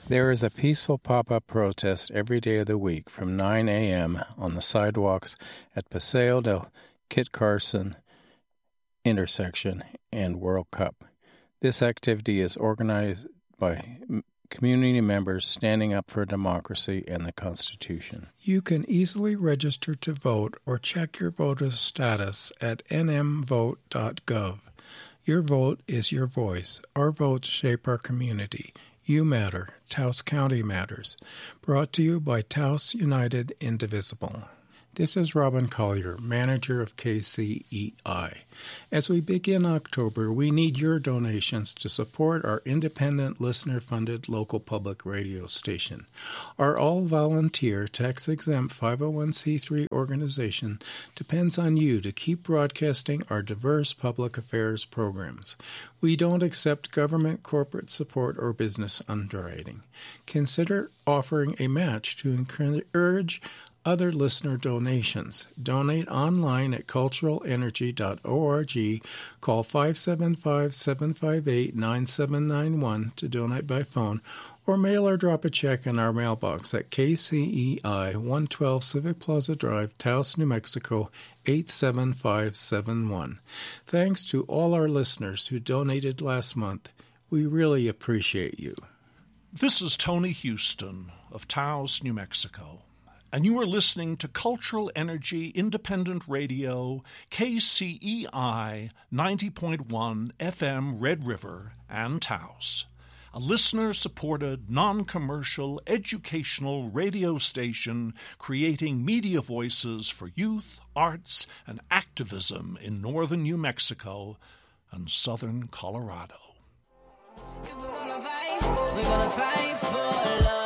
There is a peaceful pop-up protest every day of the week from 9 a.m. on the sidewalks at Paseo del Kit Carson intersection and World Cup. This activity is organized by community members standing up for democracy and the Constitution. You can easily register to vote or check your voter status at nmvote.gov. Your vote is your voice. Our votes shape our community. You matter. Taos County matters. Brought to you by Taos United Indivisible. This is Robin Collier, manager of KCEI. As we begin October, we need your donations to support our independent, listener-funded local public radio station. Our all-volunteer, tax-exempt 501c3 organization depends on you to keep broadcasting our diverse public affairs programs. We don't accept government, corporate support, or business underwriting. Consider offering a match to encourage other listener donations. Donate online at culturalenergy.org. Call 575-758-9791 to donate by phone, or mail or drop a check in our mailbox at KCEI 112 Civic Plaza Drive, Taos, New Mexico 87571. Thanks to all our listeners who donated last month. We really appreciate you. This is Tony Houston of Taos, New Mexico, and you are listening to Cultural Energy Independent Radio, KCEI 90.1 FM Red River and Taos, a listener-supported, non-commercial, educational radio station creating media voices for youth, arts, and activism in northern New Mexico and southern Colorado. If we're gonna fight for love.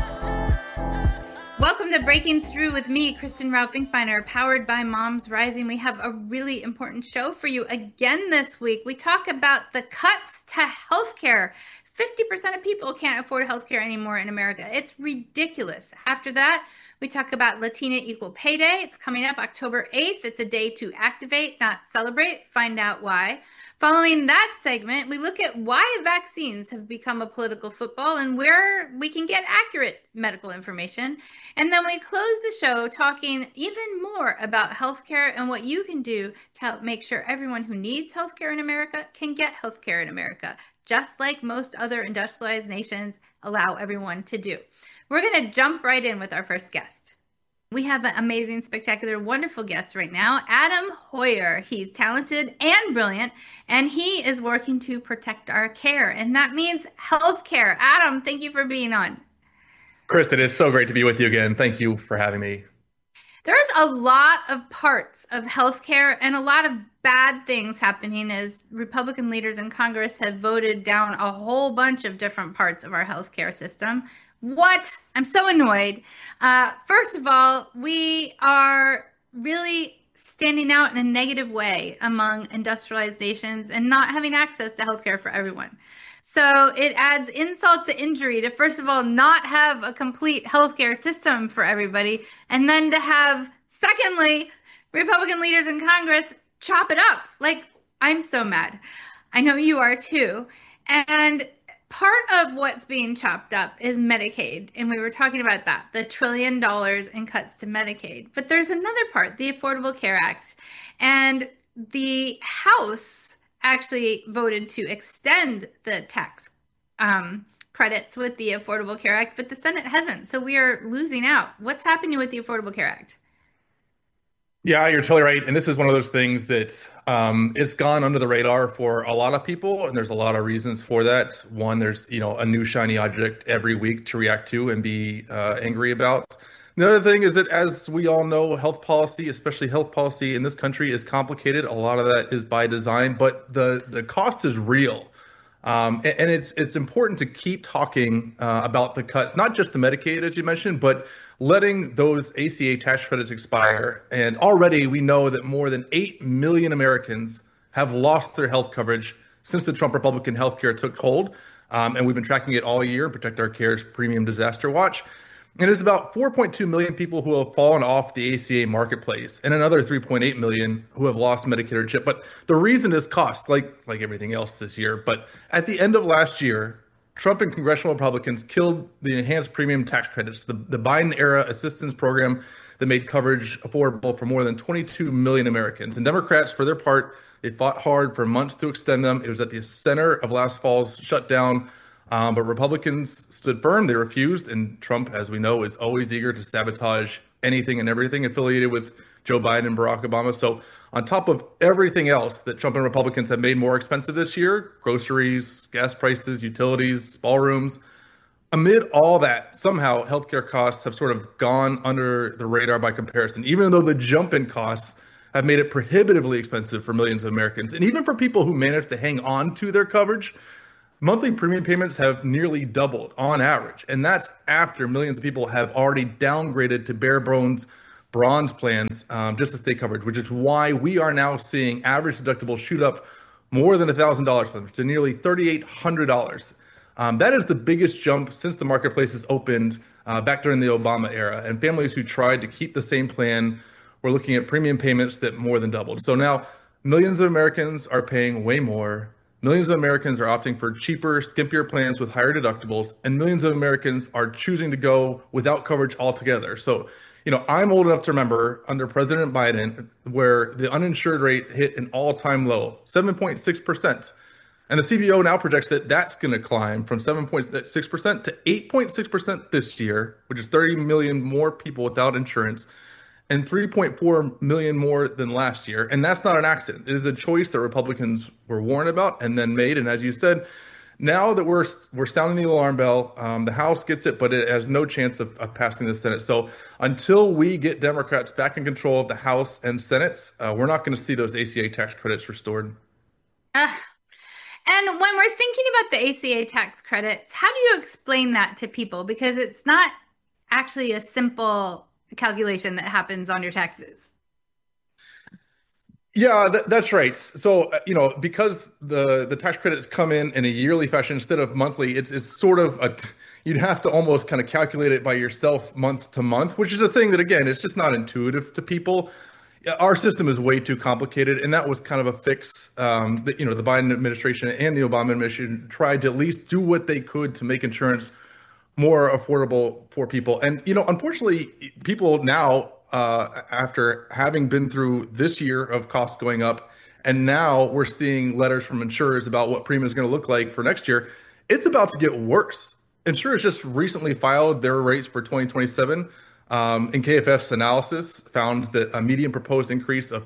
Welcome to Breaking Through with me, Kristen Ralph Finkbeiner, powered by Moms Rising. We have a really important show for you again this week. We talk about the cuts to healthcare. 50% of people can't afford healthcare anymore in America. It's ridiculous. After that, we talk about Latina Equal Pay Day. It's coming up October 8th. It's a day to activate, not celebrate. Find out why. Following that segment, we look at why vaccines have become a political football and where we can get accurate medical information. And then we close the show talking even more about healthcare and what you can do to help make sure everyone who needs healthcare in America can get healthcare in America, just like most other industrialized nations allow everyone to do. We're going to jump right in with our first guest. We have an amazing, spectacular, wonderful guest right now, Adam Hoyer. He's talented and brilliant, and he is working to protect our care, and that means health care. Adam, thank you for being on. Kristen, it's so great to be with you again. Thank you for having me. There's a lot of parts of healthcare and a lot of bad things happening as Republican leaders in Congress have voted down a whole bunch of different parts of our healthcare system. What? I'm so annoyed. First of all, we are really standing out in a negative way among industrialized nations and not having access to healthcare for everyone. So it adds insult to injury to, first of all, not have a complete healthcare system for everybody, and then to have, secondly, Republican leaders in Congress chop it up. Like, I'm so mad. I know you are too. And part of what's being chopped up is Medicaid, and we were talking about that, the $1 trillion in cuts to Medicaid. But there's another part, the Affordable Care Act, and the House actually voted to extend the tax credits with the Affordable Care Act, but the Senate hasn't, so we are losing out. What's happening with the Affordable Care Act? Yeah, you're totally right. And this is one of those things that it's gone under the radar for a lot of people. And there's a lot of reasons for that. One, there's, a new shiny object every week to react to and be angry about. The other thing is that, as we all know, health policy, especially health policy in this country, is complicated. A lot of that is by design, but the cost is real. And it's important to keep talking about the cuts, not just to Medicaid, as you mentioned, but letting those ACA tax credits expire. And already we know that more than 8 million Americans have lost their health coverage since the Trump Republican healthcare took hold. And we've been tracking it all year in Protect Our Care's Premium Disaster Watch. And there's about 4.2 million people who have fallen off the ACA marketplace and another 3.8 million who have lost Medicare chip. But the reason is cost, like everything else this year. But at the end of last year, Trump and congressional Republicans killed the enhanced premium tax credits, the Biden era assistance program that made coverage affordable for more than 22 million Americans. And Democrats, for their part, they fought hard for months to extend them. It was at the center of last fall's shutdown. But Republicans stood firm. They refused. And Trump, as we know, is always eager to sabotage anything and everything affiliated with Joe Biden and Barack Obama. So on top of everything else that Trump and Republicans have made more expensive this year, groceries, gas prices, utilities, ballrooms, amid all that, somehow healthcare costs have sort of gone under the radar by comparison, even though the jump in costs have made it prohibitively expensive for millions of Americans. And even for people who manage to hang on to their coverage, monthly premium payments have nearly doubled on average. And that's after millions of people have already downgraded to bare bones bronze plans just to stay coverage, which is why we are now seeing average deductibles shoot up more than $1,000 for them to nearly $3,800. That is the biggest jump since the marketplaces opened back during the Obama era. And families who tried to keep the same plan were looking at premium payments that more than doubled. So now millions of Americans are paying way more. Millions of Americans are opting for cheaper, skimpier plans with higher deductibles, and millions of Americans are choosing to go without coverage altogether. So, I'm old enough to remember under President Biden where the uninsured rate hit an all-time low, 7.6%. And the CBO now projects that that's going to climb from 7.6% to 8.6% this year, which is 30 million more people without insurance, and 3.4 million more than last year. And that's not an accident. It is a choice that Republicans were warned about and then made. And as you said, now that we're sounding the alarm bell, the House gets it, but it has no chance of passing the Senate. So until we get Democrats back in control of the House and Senate, we're not going to see those ACA tax credits restored. And when we're thinking about the ACA tax credits, how do you explain that to people? Because it's not actually a simple calculation that happens on your taxes. Yeah, that's right. So, because the tax credits come in a yearly fashion instead of monthly, it's sort of you'd have to almost kind of calculate it by yourself month to month, which is a thing that, again, it's just not intuitive to people. Our system is way too complicated, and that was kind of a fix that, the Biden administration and the Obama administration tried to at least do what they could to make insurance more affordable for people. And, unfortunately, people now, after having been through this year of costs going up, and now we're seeing letters from insurers about what premium is going to look like for next year, it's about to get worse. Insurers just recently filed their rates for 2027. And KFF's analysis found that a median proposed increase of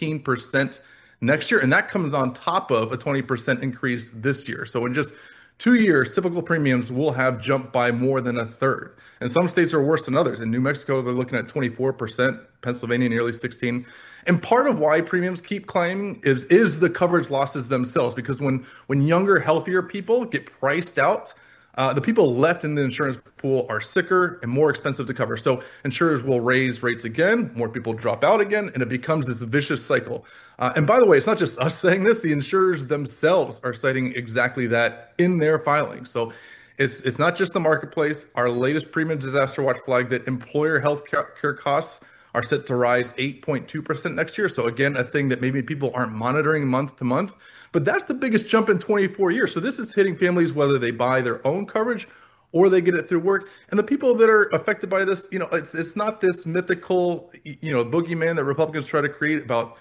15% next year, and that comes on top of a 20% increase this year. So in just 2 years, typical premiums will have jumped by more than a third. And some states are worse than others. In New Mexico, they're looking at 24%, Pennsylvania nearly 16%. And part of why premiums keep climbing is the coverage losses themselves, because when younger, healthier people get priced out, the people left in the insurance pool are sicker and more expensive to cover. So insurers will raise rates again, more people drop out again, and it becomes this vicious cycle. And by the way, it's not just us saying this, the insurers themselves are citing exactly that in their filings. So it's not just the marketplace. Our latest premium disaster watch flagged that employer health care costs are set to rise 8.2% next year. So again, a thing that maybe people aren't monitoring month to month, but that's the biggest jump in 24 years. So this is hitting families whether they buy their own coverage or they get it through work. And the people that are affected by this, it's not this mythical, boogeyman that Republicans try to create about,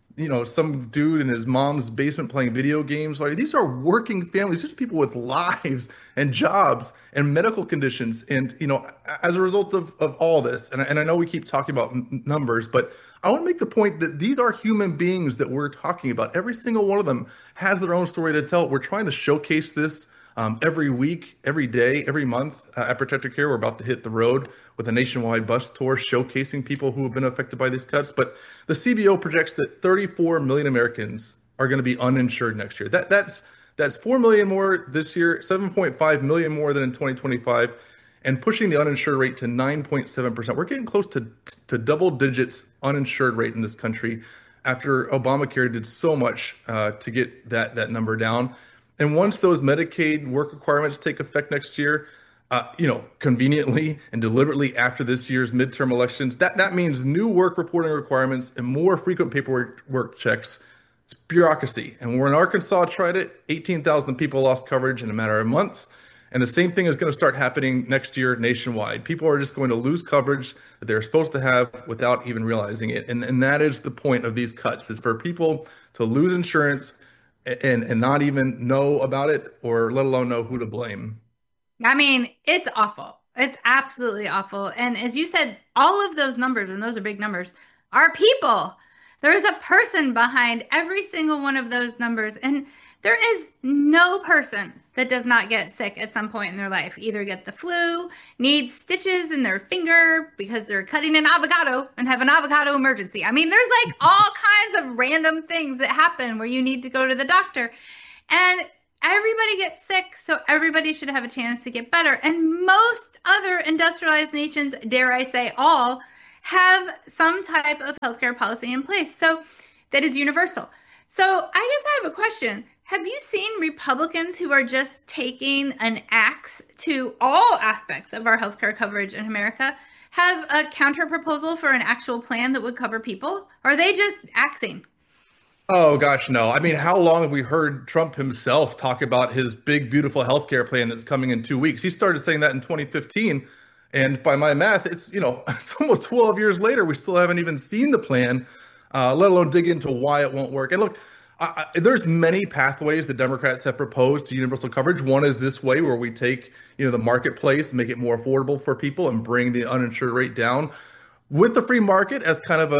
some dude in his mom's basement playing video games. Like, these are working families. These are people with lives and jobs and medical conditions. And, as a result of all this, and I know we keep talking about numbers, but I want to make the point that these are human beings that we're talking about. Every single one of them has their own story to tell. We're trying to showcase this every week, every day, every month at Protector Care. We're about to hit the road with a nationwide bus tour showcasing people who have been affected by these cuts. But the CBO projects that 34 million Americans are going to be uninsured next year. That's 4 million more this year, 7.5 million more than in 2025, and pushing the uninsured rate to 9.7%. We're getting close to double digits uninsured rate in this country after Obamacare did so much to get that number down. And once those Medicaid work requirements take effect next year, conveniently and deliberately after this year's midterm elections, that means new work reporting requirements and more frequent paperwork checks. It's bureaucracy. And when Arkansas tried it, 18,000 people lost coverage in a matter of months. And the same thing is going to start happening next year nationwide. People are just going to lose coverage that they're supposed to have without even realizing it. And that is the point of these cuts, is for people to lose insurance and not even know about it, or let alone know who to blame. I mean, it's awful. It's absolutely awful. And as you said, all of those numbers, and those are big numbers, are people. There is a person behind every single one of those numbers. And there is no person that does not get sick at some point in their life, either get the flu, need stitches in their finger because they're cutting an avocado and have an avocado emergency. I mean, there's like all kinds of random things that happen where you need to go to the doctor. And everybody gets sick, so everybody should have a chance to get better. And most other industrialized nations, dare I say all, have some type of healthcare policy in place. So that is universal. So I guess I have a question. Have you seen Republicans who are just taking an axe to all aspects of our healthcare coverage in America have a counter proposal for an actual plan that would cover people? Or are they just axing? Oh gosh, no. I mean, how long have we heard Trump himself talk about his big, beautiful healthcare plan that's coming in 2 weeks? He started saying that in 2015. And by my math, it's almost 12 years later, we still haven't even seen the plan, let alone dig into why it won't work. And look, there's many pathways that Democrats have proposed to universal coverage. One is this way, where we take the marketplace, make it more affordable for people, and bring the uninsured rate down, with the free market as kind of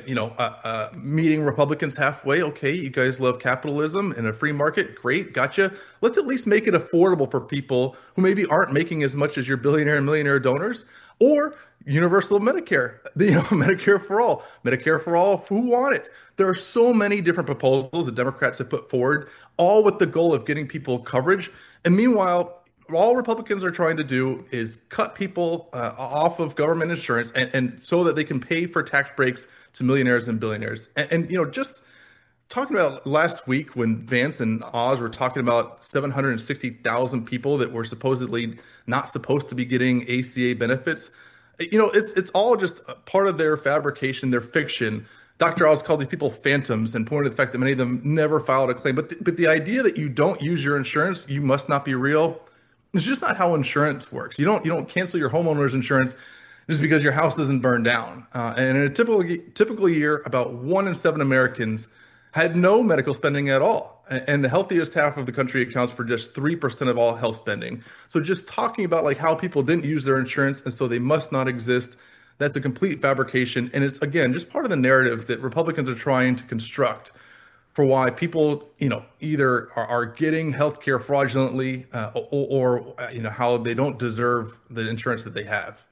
a meeting Republicans halfway. Okay, you guys love capitalism and a free market. Great, gotcha. Let's at least make it affordable for people who maybe aren't making as much as your billionaire and millionaire donors. Or universal Medicare, Medicare for all who want it. There are so many different proposals that Democrats have put forward, all with the goal of getting people coverage. And meanwhile, all Republicans are trying to do is cut people off of government insurance, and so that they can pay for tax breaks to millionaires and billionaires. And just talking about last week when Vance and Oz were talking about 760,000 people that were supposedly not supposed to be getting ACA benefits. It's all just part of their fabrication, their fiction. Dr. Oz called these people phantoms and pointed to the fact that many of them never filed a claim. But the idea that you don't use your insurance, you must not be real. It's just not how insurance works. You don't cancel your homeowner's insurance just because your house isn't burned down. And in a typical year, about 1 in 7 Americans had no medical spending at all. And the healthiest half of the country accounts for just 3% of all health spending. So just talking about like how people didn't use their insurance and so they must not exist, that's a complete fabrication. And it's, again, just part of the narrative that Republicans are trying to construct for why people, either are getting healthcare fraudulently or how they don't deserve the insurance that they have.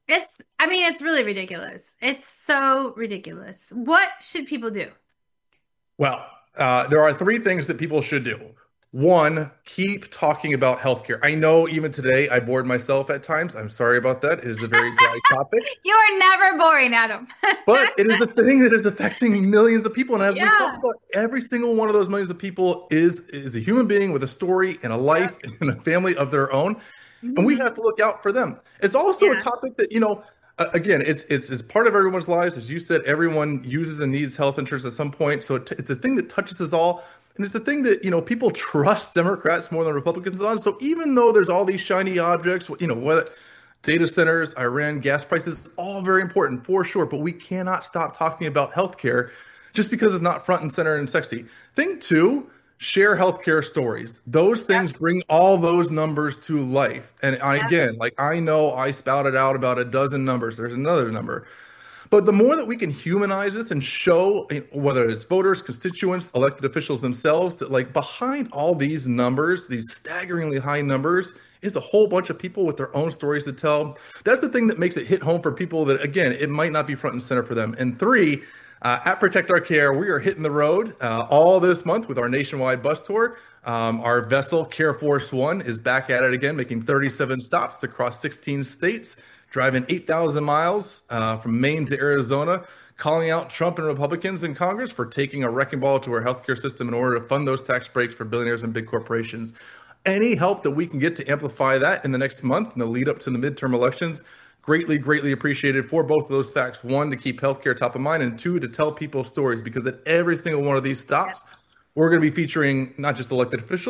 It's really ridiculous. It's so ridiculous. What should people do? Well, there are 3 things that people should do. 1, keep talking about healthcare. I know even today I bored myself at times. I'm sorry about that. It is a very dry topic. You are never boring, Adam. But it is a thing that is affecting millions of people. And as we talk about, every single one of those millions of people is a human being with a story and a life and a family of their own. Mm-hmm. And we have to look out for them. It's also a topic that, again, it's part of everyone's lives. As you said, everyone uses and needs health insurance at some point. So it's a thing that touches us all. And it's a thing that, people trust Democrats more than Republicans on. So even though there's all these shiny objects, whether data centers, Iran, gas prices, all very important for sure. But we cannot stop talking about healthcare just because it's not front and center and sexy. Thing 2, share healthcare stories. Those things bring all those numbers to life. And again, I know I spouted out about a dozen numbers. There's another number. But the more that we can humanize this and show, whether it's voters, constituents, elected officials themselves, that behind all these numbers, these staggeringly high numbers, is a whole bunch of people with their own stories to tell. That's the thing that makes it hit home for people that, again, it might not be front and center for them. And 3, at Protect Our Care, we are hitting the road all this month with our nationwide bus tour. Our vessel, Care Force One, is back at it again, making 37 stops across 16 states, driving 8,000 miles from Maine to Arizona, calling out Trump and Republicans in Congress for taking a wrecking ball to our healthcare system in order to fund those tax breaks for billionaires and big corporations. Any help that we can get to amplify that in the next month in the lead up to the midterm elections, greatly, greatly appreciated for both of those facts. 1, to keep healthcare top of mind, and 2, to tell people stories, because at every single one of these stops, we're going to be featuring not just elected officials,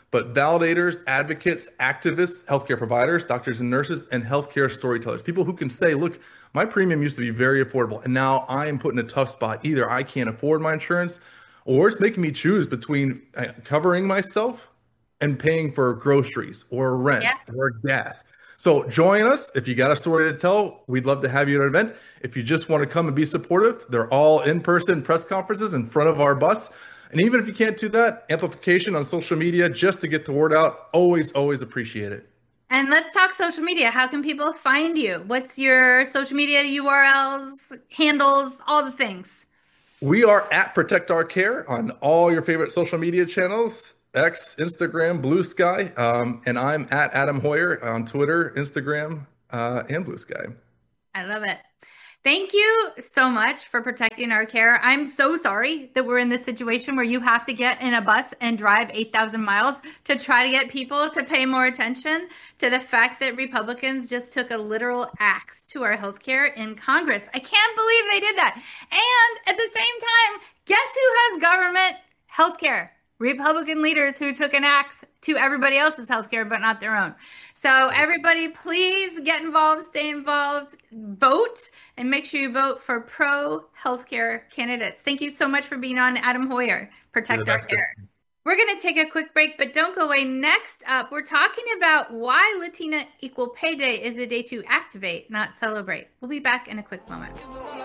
but validators, advocates, activists, healthcare providers, doctors and nurses, and healthcare storytellers. People who can say, look, my premium used to be very affordable, and now I am put in a tough spot. Either I can't afford my insurance, or it's making me choose between covering myself and paying for groceries or rent or gas. So join us. If you got a story to tell, we'd love to have you at an event. If you just want to come and be supportive, they're all in-person press conferences in front of our bus. And even if you can't do that, amplification on social media just to get the word out, always, always appreciate it. And let's talk social media. How can people find you? What's your social media URLs, handles, all the things? We are at Protect Our Care on all your favorite social media channels, X, Instagram, Blue Sky. And I'm at Adam Hoyer on Twitter, Instagram, and Blue Sky. I love it. Thank you so much for protecting our care. I'm so sorry that we're in this situation where you have to get in a bus and drive 8,000 miles to try to get people to pay more attention to the fact that Republicans just took a literal axe to our healthcare in Congress. I can't believe they did that. And at the same time, guess who has government healthcare? Republican leaders who took an axe to everybody else's healthcare, but not their own. So everybody, please get involved, stay involved, vote, and make sure you vote for pro-healthcare candidates. Thank you so much for being on, Adam Hoyer, Protect Our Care. We're going to take a quick break, but don't go away. Next up, we're talking about why Latina Equal Pay Day is a day to activate, not celebrate. We'll be back in a quick moment.